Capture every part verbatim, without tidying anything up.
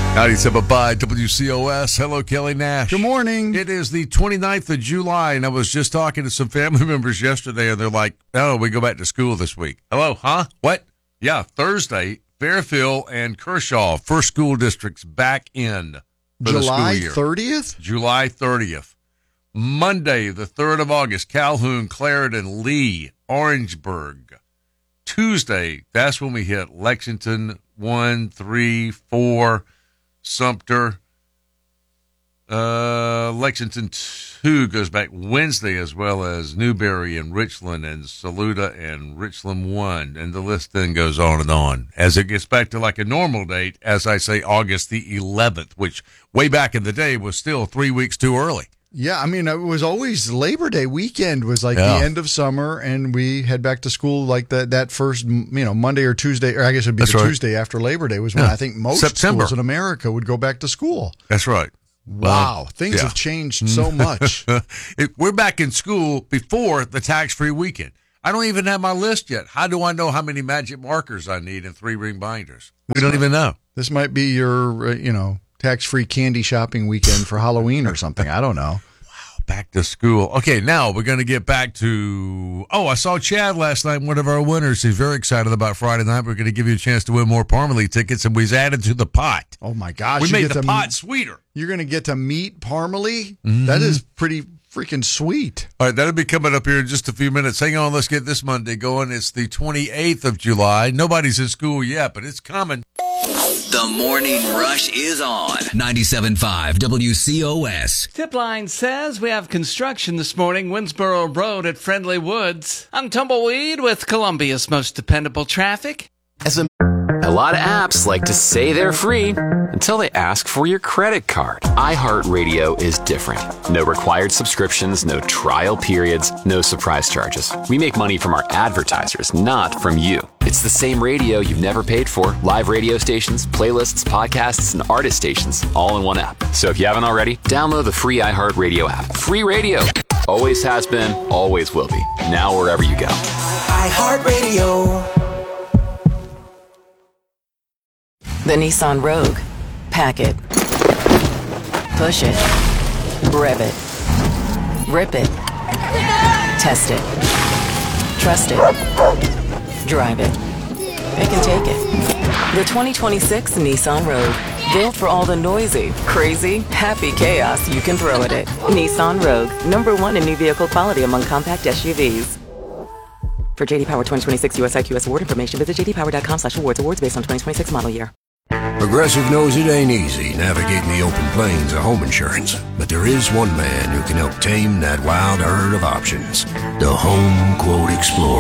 ninety-seven point five W C O S. Hello, Kelly Nash. Good morning. It is the twenty-ninth of July, and I was just talking to some family members yesterday, and they're like, oh, we go back to school this week. Hello, huh? What? Yeah, Thursday, Fairfield and Kershaw, first school districts back in for the school July year. thirtieth? July thirtieth. Monday, the third of August, Calhoun, Clarendon, Lee, Orangeburg. Tuesday, that's when we hit Lexington, one, three, four, Sumter. Uh, Lexington two goes back Wednesday, as well as Newberry and Richland and Saluda and Richland one. And the list then goes on and on as it gets back to like a normal date, as I say, August the eleventh, which way back in the day was still three weeks too early. Yeah, I mean, it was always Labor Day weekend was like Yeah. the end of summer, and we head back to school like that that first, you know, Monday or Tuesday, or I guess it would be That's the right. Tuesday after Labor Day was when Yeah. I think most September. schools in America would go back to school. That's right. Wow, things yeah. have changed so much. it, we're back in school before the tax-free weekend. I don't even have my list yet. How do I know how many magic markers I need in three-ring binders? We don't even know. This might be your, uh, you know, tax-free candy shopping weekend for Halloween or something. I don't know. Back to school. Okay, now we're going to get back to, oh, I saw Chad last night, one of our winners. He's very excited about Friday night. We're going to give you a chance to win more Parmalee tickets, and we've added to the pot. Oh, my gosh. We you made get the to pot meet- sweeter. You're going to get to meet Parmalee? Mm-hmm. That is pretty freaking sweet. All right, that'll be coming up here in just a few minutes. Hang on, let's get this Monday going. It's the twenty-eighth of July. Nobody's in school yet, but it's coming. The Morning Rush is on. ninety-seven point five W C O S. Tipline says we have construction this morning, Winsboro Road at Friendly Woods. I'm Tumbleweed with Columbia's most dependable traffic. As a, a lot of apps like to say they're free until they ask for your credit card. iHeartRadio is different. No required subscriptions, no trial periods, no surprise charges. We make money from our advertisers, not from you. It's the same radio you've never paid for. Live radio stations, playlists, podcasts, and artist stations all in one app. So if you haven't already, download the free iHeartRadio app. Free radio. Always has been, always will be. Now wherever you go. iHeartRadio. The Nissan Rogue. Pack it. Push it. Rev it. Rip it. Test it. Trust it. Drive it. It can take it. The twenty twenty-six Nissan Rogue. Built for all the noisy, crazy, happy chaos you can throw at it. Nissan Rogue. Number one in new vehicle quality among compact S U Vs. For J D Power twenty twenty-six U S I Q S award information, visit j d power dot com slash awards. Awards based on twenty twenty-six model year. Progressive knows it ain't easy navigating the open plains of home insurance, but there is one man who can help tame that wild herd of options. The Home Quote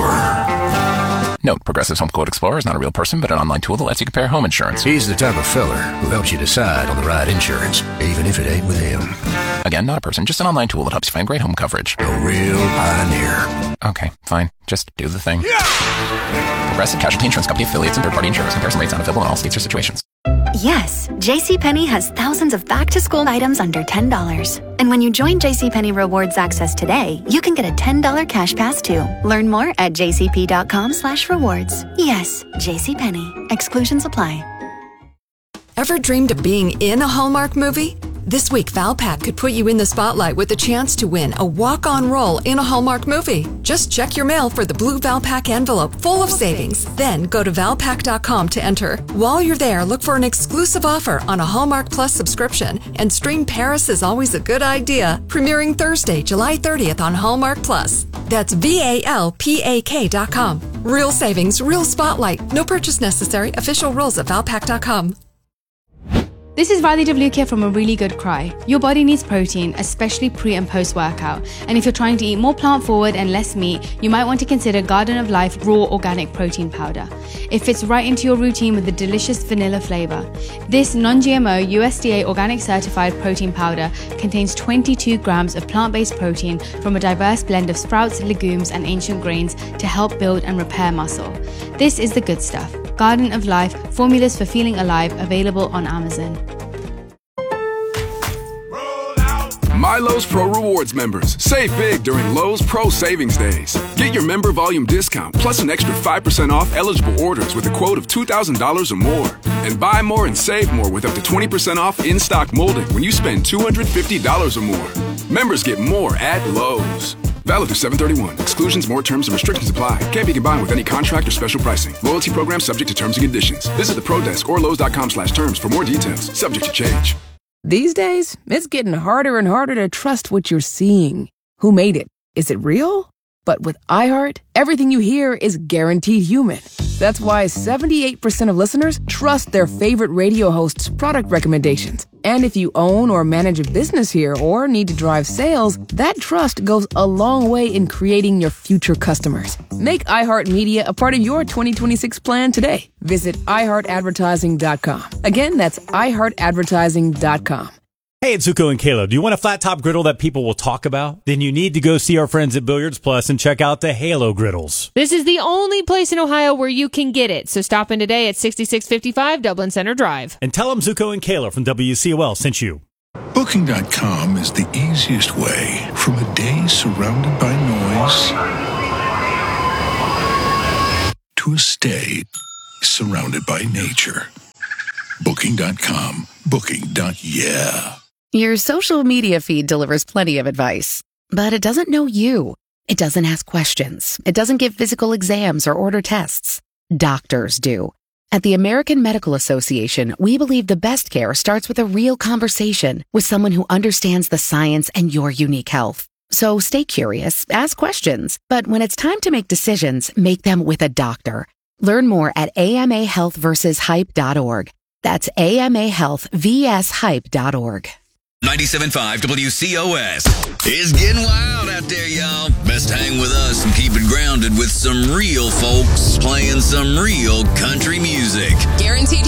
Explorer. Note, Progressive's Home Quote Explorer is not a real person, but an online tool that lets you compare home insurance. He's the type of feller who helps you decide on the right insurance, even if it ain't with him. Again, not a person, just an online tool that helps you find great home coverage. A real pioneer. Okay, fine. Just do the thing. Yeah! Progressive Casualty Insurance Company affiliates and third-party insurers. Comparison rates not available in all states or situations. Yes, JCPenney has thousands of back-to-school items under ten dollars. And when you join JCPenney Rewards Access today, you can get a ten dollars cash pass too. Learn more at jcp.com slash rewards. Yes, JCPenney. Exclusions apply. Ever dreamed of being in a Hallmark movie? This week, Valpak could put you in the spotlight with a chance to win a walk-on role in a Hallmark movie. Just check your mail for the blue Valpak envelope full of savings. Then go to valpak dot com to enter. While you're there, look for an exclusive offer on a Hallmark Plus subscription and stream Paris is Always a Good Idea, premiering Thursday, July thirtieth on Hallmark Plus. That's V A L P A K dot com. Real savings, real spotlight. No purchase necessary. Official rules at valpak dot com. This is Riley W. here from A Really Good Cry. Your body needs protein, especially pre and post workout. And if you're trying to eat more plant forward and less meat, you might want to consider Garden of Life Raw Organic Protein Powder. It fits right into your routine with a delicious vanilla flavor. This non-G M O U S D A organic certified protein powder contains twenty-two grams of plant-based protein from a diverse blend of sprouts, legumes, and ancient grains to help build and repair muscle. This is the good stuff. Garden of Life, formulas for feeling alive, available on Amazon. My Lowe's Pro Rewards members. Save big during Lowe's Pro Savings Days. Get your member volume discount plus an extra five percent off eligible orders with a quote of two thousand dollars or more. And buy more and save more with up to twenty percent off in-stock molding when you spend two hundred fifty dollars or more. Members get more at Lowe's. Valid through seven thirty-one. Exclusions, more terms, and restrictions apply. Can't be combined with any contract or special pricing. Loyalty program subject to terms and conditions. Visit the Pro Desk or Lowe's.com slash terms for more details. Subject to change. These days, it's getting harder and harder to trust what you're seeing. Who made it? Is it real? But with iHeart, everything you hear is guaranteed human. That's why seventy-eight percent of listeners trust their favorite radio host's product recommendations. And if you own or manage a business here or need to drive sales, that trust goes a long way in creating your future customers. Make iHeartMedia a part of your twenty twenty-six plan today. Visit i heart advertising dot com. Again, that's i heart advertising dot com. Hey, it's Zuko and Kayla. Do you want a flat top griddle that people will talk about? Then you need to go see our friends at Billiards Plus and check out the Halo griddles. This is the only place in Ohio where you can get it. So stop in today at sixty-six fifty-five Dublin Center Drive. And tell them Zuko and Kayla from W C O L sent you. Booking dot com is the easiest way from a day surrounded by noise to a stay surrounded by nature. Booking dot com. Booking. Yeah. Your social media feed delivers plenty of advice, but it doesn't know you. It doesn't ask questions. It doesn't give physical exams or order tests. Doctors do. At the American Medical Association, we believe the best care starts with a real conversation with someone who understands the science and your unique health. So stay curious, ask questions, but when it's time to make decisions, make them with a doctor. Learn more at A M A health versus hype dot org. That's A M A health versus hype dot org. ninety-seven point five W C O S. It's getting wild out there, y'all. Best hang with us and keep it grounded with some real folks playing some real country music. Guaranteed